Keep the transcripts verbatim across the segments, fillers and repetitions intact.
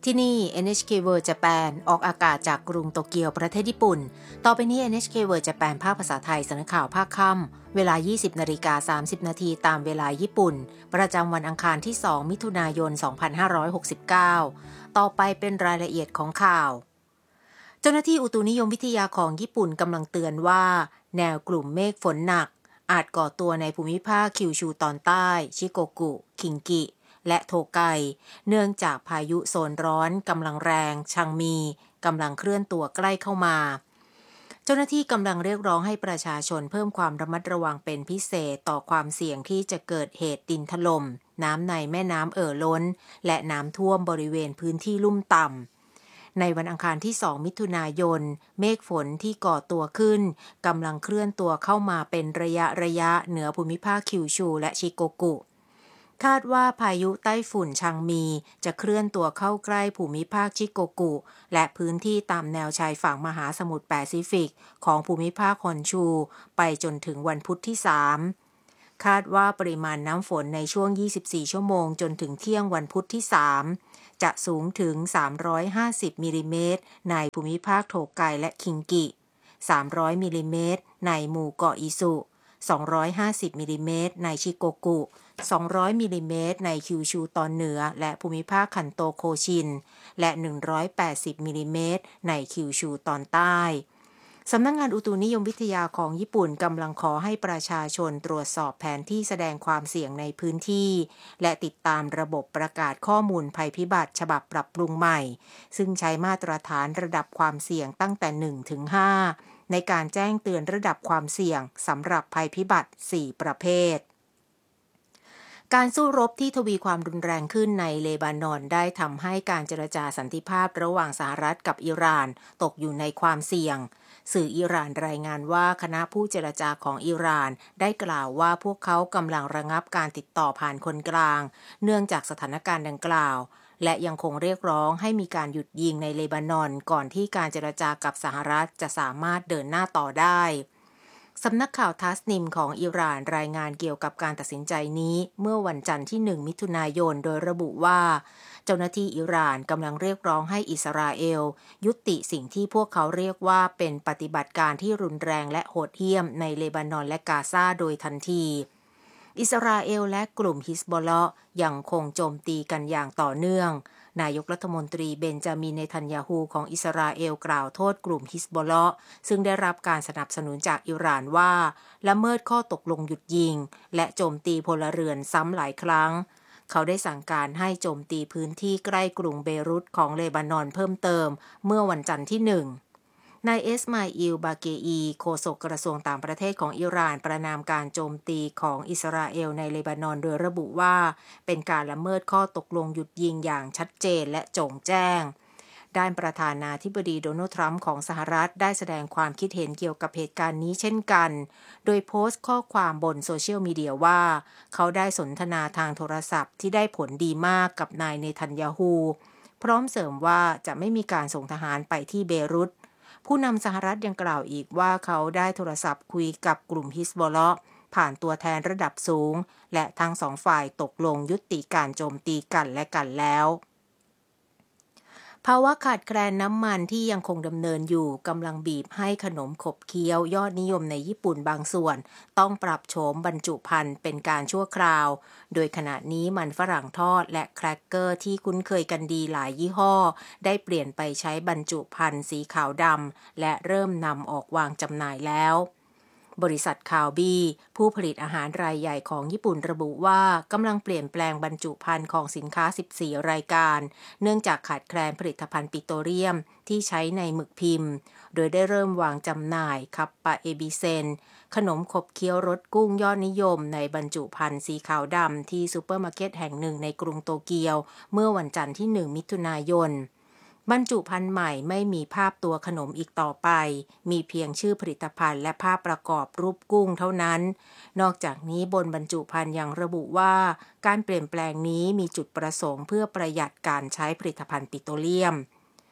ที่นี่ เอ็น เอช เค World Japan ออกอากาศจากกรุงโตเกียวประเทศญี่ปุ่นต่อไปนี้ เอ็น เอช เค World Japan ภาคภาษาไทยเสนอข่าวภาคค่ำเวลา ยี่สิบนาฬิกาสามสิบนาทีตามเวลาญี่ปุ่นประจำวันอังคารที่ สองมิถุนายนสองพันห้าร้อยหกสิบเก้าต่อไปเป็นรายละเอียดของข่าวเจ้าหน้าที่อุตุนิยมวิทยาของญี่ปุ่นกำลังเตือนว่าแนวกลุ่มเมฆฝนหนักอาจก่อตัวในภูมิภาคคิวชูตอนใต้ชิโกกุคิงกิและโทไกเนื่องจากพายุโซนร้อนกำลังแรงชังมีกำลังเคลื่อนตัวใกล้เข้ามาเจ้าหน้าที่กำลังเรียกร้องให้ประชาชนเพิ่มความระมัดระวังเป็นพิเศษต่อความเสี่ยงที่จะเกิดเหตุดินถล่มน้ำในแม่น้ำเอ่อล้นและน้ำท่วมบริเวณพื้นที่ลุ่มต่ำในวันอังคารที่สองมิถุนายนเมฆฝนที่ก่อตัวขึ้นกำลังเคลื่อนตัวเข้ามาเป็นระยะระยะเหนือภูมิภาคคิวชูและชิโกกุคาดว่าพายุไต้ฝุ่นชังมีจะเคลื่อนตัวเข้าใกล้ภูมิภาคชิโกกุและพื้นที่ตามแนวชายฝั่งมหาสมุทรแปซิฟิกของภูมิภาคฮอนชูไปจนถึงวันพุธที่สามคาดว่าปริมาณน้ำฝนในช่วงยี่สิบสี่ชั่วโมงจนถึงเที่ยงวันพุธที่สามจะสูงถึงสามร้อยห้าสิบมิลลิเมตรในภูมิภาคโทไกและคิงกิสามร้อยมิลลิเมตรในหมู่เกาะอิสุสองร้อยห้าสิบมิลลิเมตรในชิโกกุสองร้อยมิลลิเมตรในคิวชูตอนเหนือและภูมิภาคคันโตโคชินและหนึ่งร้อยแปดสิบมิลลิเมตรในคิวชูตอนใต้สำนักงานอุตุนิยมวิทยาของญี่ปุ่นกำลังขอให้ประชาชนตรวจสอบแผนที่แสดงความเสี่ยงในพื้นที่และติดตามระบบประกาศข้อมูลภัยพิบัติฉบับปรับปรุงใหม่ซึ่งใช้มาตรฐานระดับความเสี่ยงตั้งแต่หนึ่งถึงห้าในการแจ้งเตือนระดับความเสี่ยงสำหรับภัยพิบัติสี่ประเภทการสู้รบที่ทวีความรุนแรงขึ้นในเลบานอนได้ทำให้การเจรจาสันติภาพระหว่างสหรัฐกับอิหร่านตกอยู่ในความเสี่ยงสื่ออิหร่านรายงานว่าคณะผู้เจรจาของอิหร่านได้กล่าวว่าพวกเขากำลังระงับการติดต่อผ่านคนกลางเนื่องจากสถานการณ์ดังกล่าวและยังคงเรียกร้องให้มีการหยุดยิงในเลบานอนก่อนที่การเจรจากับสหรัฐจะสามารถเดินหน้าต่อได้สำนักข่าวทัสนิมของอิหร่านรายงานเกี่ยวกับการตัดสินใจนี้เมื่อวันจันทร์ที่หนึ่งมิถุนายนโดยระบุว่าเจ้าหน้าที่อิหร่านกำลังเรียกร้องให้อิสราเอลยุติสิ่งที่พวกเขาเรียกว่าเป็นปฏิบัติการที่รุนแรงและโหดเหี้ยมในเลบานอนและกาซาโดยทันทีอิสราเอลและกลุ่มฮิซบอลเลาะห์ยังคงโจมตีกันอย่างต่อเนื่องนายกรัฐมนตรีเบนจามินเนทันยาฮูของอิสราเอลกล่าวโทษกลุ่มฮิซบอลเลาะห์ซึ่งได้รับการสนับสนุนจากอิหร่านว่าละเมิดข้อตกลงหยุดยิงและโจมตีพลเรือนซ้ำหลายครั้งเขาได้สั่งการให้โจมตีพื้นที่ใกล้กรุงเบรุตของเลบานอนเพิ่มเติมเมื่อวันจันทร์ที่หนึ่งนายเอสมาอิลบาเกอีโฆษกกระทรวงต่างประเทศของอิหร่านประณามการโจมตีของอิสราเอลในเลบานอนโดยระบุว่าเป็นการละเมิดข้อตกลงหยุดยิงอย่างชัดเจนและโจ่งแจ้งด้านประธานาธิบดีโดนัลด์ทรัมป์ของสหรัฐได้แสดงความคิดเห็นเกี่ยวกับเหตุการณ์นี้เช่นกันโดยโพสต์ข้อความบนโซเชียลมีเดียว่าเขาได้สนทนาทางโทรศัพท์ที่ได้ผลดีมากกับนายเนทันยาฮูพร้อมเสริมว่าจะไม่มีการส่งทหารไปที่เบรุตผู้นำสหรัฐยังกล่าวอีกว่าเขาได้โทรศัพท์คุยกับกลุ่มฮิซบอลเลาะห์ผ่านตัวแทนระดับสูงและทั้งสองฝ่ายตกลงยุติการโจมตีกันและกันแล้วภาวะขาดแคลนน้ำมันที่ยังคงดำเนินอยู่กำลังบีบให้ขนมขบเคี้ยวยอดนิยมในญี่ปุ่นบางส่วนต้องปรับโฉมบรรจุภัณฑ์เป็นการชั่วคราวโดยขณะนี้มันฝรั่งทอดและแครกเกอร์ที่คุ้นเคยกันดีหลายยี่ห้อได้เปลี่ยนไปใช้บรรจุภัณฑ์สีขาวดำและเริ่มนำออกวางจำหน่ายแล้วบริษัทคาวบี้ผู้ผลิตอาหารรายใหญ่ของญี่ปุ่นระบุว่ากำลังเปลี่ยนแปลงบรรจุภัณฑ์ของสินค้าสิบสี่รายการเนื่องจากขาดแคลนผลิตภัณฑ์ปิโตรเลียมที่ใช้ในหมึกพิมพ์โดยได้เริ่มวางจำหน่ายคัปปาเอบิเซนขนมขบเคี้ยวรสกุ้งยอดนิยมในบรรจุภัณฑ์สีขาวดำที่ซูเปอร์มาร์เก็ตแห่งหนึ่งในกรุงโตเกียวเมื่อวันจันทร์ที่หนึ่งมิถุนายนบรรจุภัณฑ์ใหม่ไม่มีภาพตัวขนมอีกต่อไปมีเพียงชื่อผลิตภัณฑ์และภาพประกอบรูปกุ้งเท่านั้นนอกจากนี้บนบรรจุภัณฑ์ยังระบุว่าการเปลี่ยนแปลงนี้มีจุดประสงค์เพื่อประหยัดการใช้ผลิตภัณฑ์ปิโตรเลียม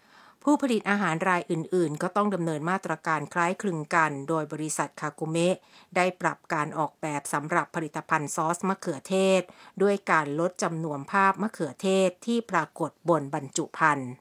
ผู้ผลิตอาหารรายอื่นๆก็ต้องดำเนินมาตรการคล้ายคลึงกันโดยบริษัทคาโกเมะได้ปรับการออกแบบสำหรับผลิตภัณฑ์ซอสมะเขือเทศด้วยการลดจำนวนภาพมะเขือเทศที่ปรากฏบนบรรจุภัณฑ์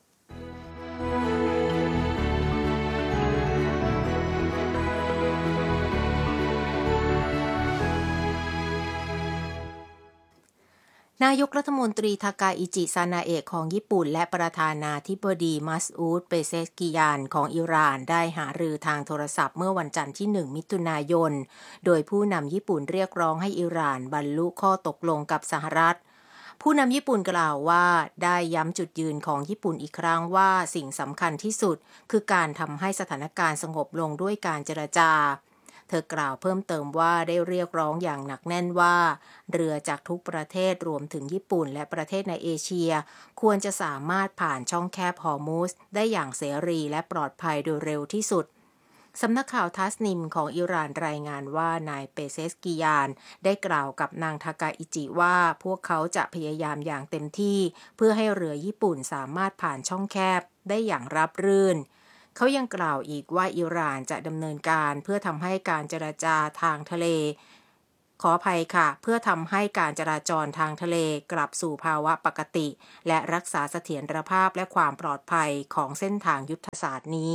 นายกรัฐมนตรีทากาอิจิ ซานาเอะของญี่ปุ่นและประธานาธิบดีมัสอูด เปเซชกิยานของอิหร่านได้หารือทางโทรศัพท์เมื่อวันจันทร์ที่ หนึ่ง มิถุนายน โดยผู้นำญี่ปุ่นเรียกร้องให้อิหร่านบรรลุข้อตกลงกับสหรัฐผู้นำญี่ปุ่นกล่าวว่าได้ย้ำจุดยืนของญี่ปุ่นอีกครั้งว่าสิ่งสำคัญที่สุดคือการทำให้สถานการณ์สงบลงด้วยการเจรจาเธอกล่าวเพิ่มเติมว่าได้เรียกร้องอย่างหนักแน่นว่าเรือจากทุกประเทศรวมถึงญี่ปุ่นและประเทศในเอเชียควรจะสามารถผ่านช่องแคบฮอร์มุซได้อย่างเสรีและปลอดภัยโดยเร็วที่สุดสำนักข่าวทัสนิมของอิหร่านรายงานว่านายเปเซสกิยานได้กล่าวกับนางทากาอิจิว่าพวกเขาจะพยายามอย่างเต็มที่เพื่อให้เรือญี่ปุ่นสามารถผ่านช่องแคบได้อย่างราบรื่นเขายังกล่าวอีกว่าอิหร่านจะดำเนินการเพื่อทำให้การเจรจาทางทะเลขออภัยค่ะเพื่อทำให้การจราจรทางทะเลกลับสู่ภาวะปกติและรักษาเสถียรภาพและความปลอดภัยของเส้นทางยุทธศาสตร์นี้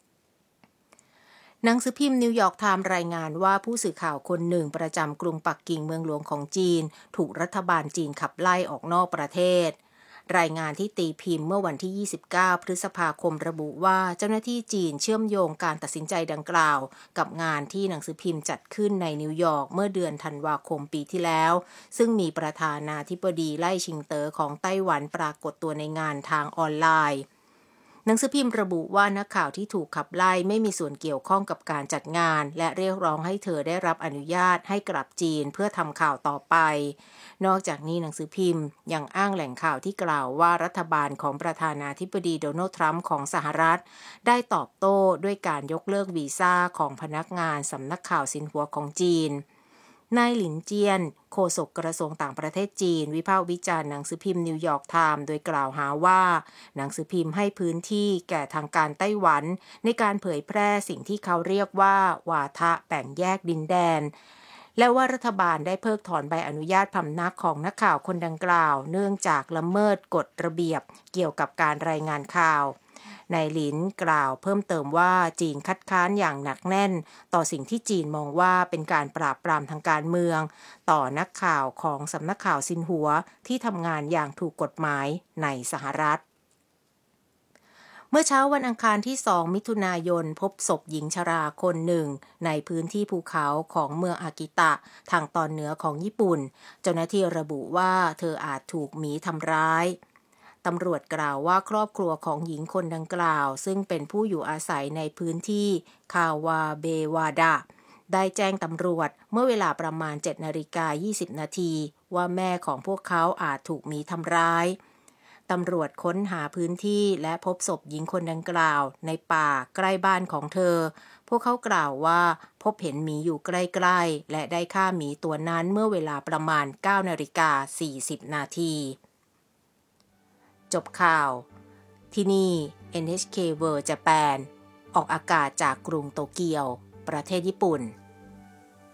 หนังสือพิมพ์นิวยอร์กไทม์รายงานว่าผู้สื่อข่าวคนหนึ่งประจำกรุงปักกิ่งเมืองหลวงของจีนถูกรัฐบาลจีนขับไล่ออกนอกประเทศรายงานที่ตีพิมพ์เมื่อวันที่ ยี่สิบเก้า พฤษภาคมระบุว่าเจ้าหน้าที่จีนเชื่อมโยงการตัดสินใจดังกล่าวกับงานที่หนังสือพิมพ์จัดขึ้นในนิวยอร์กเมื่อเดือนธันวาคมปีที่แล้วซึ่งมีประธานาธิบดีไล่ชิงเต๋อของไต้หวันปรากฏตัวในงานทางออนไลน์หนังสือพิมพ์ระบุว่านักข่าวที่ถูกขับไล่ไม่มีส่วนเกี่ยวข้องกับการจัดงานและเรียกร้องให้เธอได้รับอนุญาตให้กลับจีนเพื่อทำข่าวต่อไปนอกจากนี้หนังสือพิมพ์ยังอ้างแหล่งข่าวที่กล่าวว่ารัฐบาลของประธานาธิบดีโดนัลด์ทรัมป์ของสหรัฐได้ตอบโต้ด้วยการยกเลิกวีซ่าของพนักงานสำนักข่าวซินหัวของจีนนายหลินเจียนโฆษกกระทรวงต่างประเทศจีนวิพากษ์วิจารณ์หนังสือพิมพ์นิวยอร์กไทม์โดยกล่าวหาว่าหนังสือพิมพ์ให้พื้นที่แก่ทางการไต้หวันในการเผยแพร่สิ่งที่เขาเรียกว่าวาทะแบ่งแยกดินแดนและว่ารัฐบาลได้เพิกถอนใบอนุญาตพำนักของนักข่าวคนดังกล่าวเนื่องจากละเมิดกฎระเบียบเกี่ยวกับการรายงานข่าวนายหลินกล่าวเพิ่มเติมว่าจีนคัดค้านอย่างหนักแน่นต่อสิ่งที่จีนมองว่าเป็นการปราบปรามทางการเมืองต่อนักข่าวของสำนักข่าวซินหัวที่ทำงานอย่างถูกกฎหมายในสหรัฐเมื่อเช้าวันอังคารที่สองมิถุนายนพบศพหญิงชราคนหนึ่งในพื้นที่ภูเขาของเมืองอากิตะทางตอนเหนือของญี่ปุ่นเจ้าหน้าที่ระบุว่าเธออาจถูกหมีทำร้ายตำรวจกล่าวว่าครอบครัวของหญิงคนดังกล่าวซึ่งเป็นผู้อยู่อาศัยในพื้นที่คาวาเบวาดะได้แจ้งตำรวจเมื่อเวลาประมาณ เจ็ดนาฬิกายี่สิบนาทีว่าแม่ของพวกเขาอาจถูกหมีทำร้ายตำรวจค้นหาพื้นที่และพบศพหญิงคนดังกล่าวในป่าใกล้บ้านของเธอพวกเขากล่าวว่าพบเห็นหมีอยู่ใกล้ๆและได้ฆ่าหมีตัวนั้นเมื่อเวลาประมาณ เก้านาฬิกาสี่สิบนาทีจบข่าวที่นี่ เอ็น เอช เค World Japan ออกอากาศจากกรุงโตเกียวประเทศญี่ปุ่น